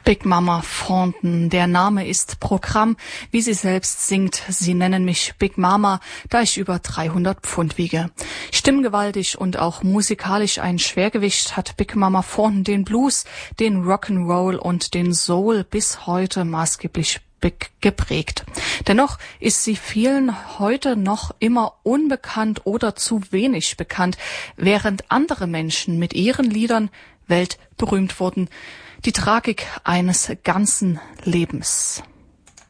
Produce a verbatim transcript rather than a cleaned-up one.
Big Mama Thornton, der Name ist Programm, wie sie selbst singt. Sie nennen mich Big Mama, da ich über dreihundert Pfund wiege. Stimmgewaltig und auch musikalisch ein Schwergewicht hat Big Mama Thornton den Blues, den Rock'n'Roll und den Soul bis heute maßgeblich geprägt. Dennoch ist sie vielen heute noch immer unbekannt oder zu wenig bekannt, während andere Menschen mit ihren Liedern weltberühmt wurden. Die Tragik eines ganzen Lebens.